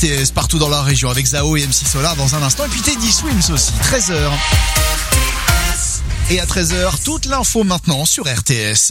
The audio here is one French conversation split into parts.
RTS partout dans la région avec Zao et MC Solar dans un instant. Et puis Teddy Swims aussi, 13h. Et à 13h, toute l'info maintenant sur RTS.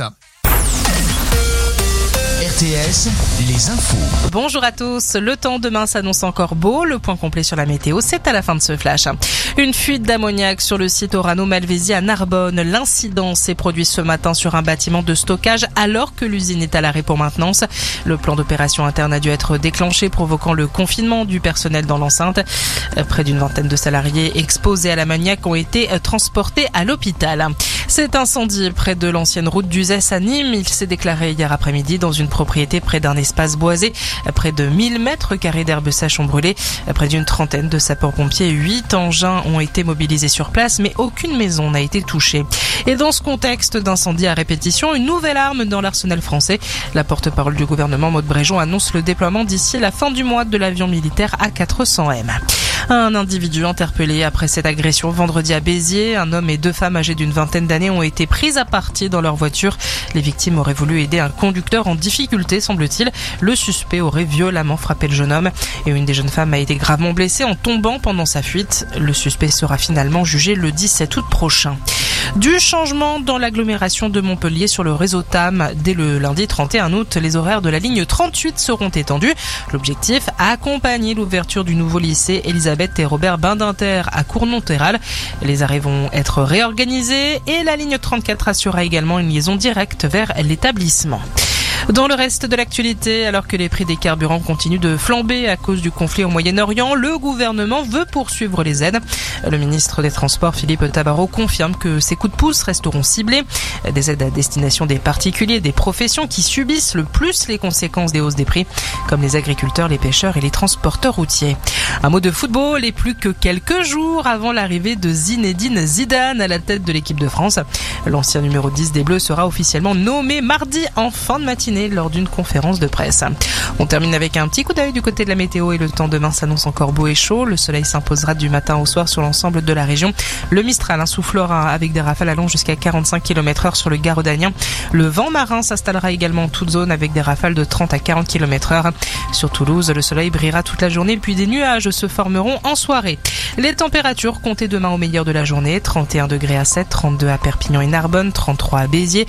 RTS, les infos. Bonjour à tous. Le temps demain s'annonce encore beau. Le point complet sur la météo, c'est à la fin de ce flash. Une fuite d'ammoniac sur le site Orano-Malvézy à Narbonne. L'incident s'est produit ce matin sur un bâtiment de stockage alors que l'usine est à l'arrêt pour maintenance. Le plan d'opération interne a dû être déclenché, provoquant le confinement du personnel dans l'enceinte. Près d'une vingtaine de salariés exposés à l'ammoniac ont été transportés à l'hôpital. Cet incendie près de l'ancienne route d'Uzès à Nîmes, il s'est déclaré hier après-midi dans une propriété près d'un espace boisé. Près de 1000 mètres carrés d'herbes sèches ont brûlé. Près d'une trentaine de sapeurs-pompiers, 8 engins ont été mobilisés sur place, mais aucune maison n'a été touchée. Et dans ce contexte d'incendie à répétition, une nouvelle arme dans l'arsenal français. La porte-parole du gouvernement, Maud Bréjon, annonce le déploiement d'ici la fin du mois de l'avion militaire A400M. Un individu interpellé après cette agression vendredi à Béziers. Un homme et 2 femmes âgées d'une vingtaine d'années ont été prises à partie dans leur voiture. Les victimes auraient voulu aider un conducteur en difficulté, semble-t-il. Le suspect aurait violemment frappé le jeune homme. Et une des jeunes femmes a été gravement blessée en tombant pendant sa fuite. Le suspect sera finalement jugé le 17 août prochain. Du changement dans l'agglomération de Montpellier sur le réseau TAM. Dès le lundi 31 août, les horaires de la ligne 38 seront étendus. L'objectif, accompagner l'ouverture du nouveau lycée Elisabeth et Robert Badinter à Cournon-Terral. Les arrêts vont être réorganisés et la ligne 34 assurera également une liaison directe vers l'établissement. Dans le reste de l'actualité, alors que les prix des carburants continuent de flamber à cause du conflit au Moyen-Orient, le gouvernement veut poursuivre les aides. Le ministre des Transports, Philippe Tabarot, confirme que ces coups de pouce resteront ciblés. Des aides à destination des particuliers, des professions qui subissent le plus les conséquences des hausses des prix, comme les agriculteurs, les pêcheurs et les transporteurs routiers. Un mot de football et plus que quelques jours avant l'arrivée de Zinedine Zidane à la tête de l'équipe de France. L'ancien numéro 10 des Bleus sera officiellement nommé mardi en fin de matinée lors d'une conférence de presse. On termine avec un petit coup d'œil du côté de la météo et le temps demain s'annonce encore beau et chaud. Le soleil s'imposera du matin au soir sur l'ensemble de la région. Le Mistral soufflera avec des rafales allant jusqu'à 45 km/h sur le Garaudagnan. Le vent marin s'installera également en toute zone avec des rafales de 30 à 40 km/h. Sur Toulouse, le soleil brillera toute la journée puis des nuages se formeront en soirée. Les températures comptez demain au meilleur de la journée. 31 degrés à 7, 32 à Perpignan et Narbonne, 33 à Béziers,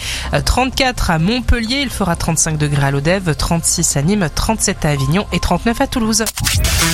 34 à Montpellier. Il fera 35 degrés à Lodève, 36 à Nîmes, 37 à Avignon et 39 à Toulouse.